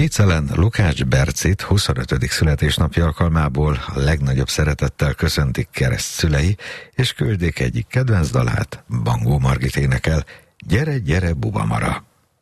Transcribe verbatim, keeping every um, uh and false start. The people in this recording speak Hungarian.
Vicelen Lukács Bercit huszonötödik születésnapja alkalmából a legnagyobb szeretettel köszöntik keresztszülei, és küldik egyik kedvenc dalát, Bangó Margit énekel, Gyere, gyere, Bubamara!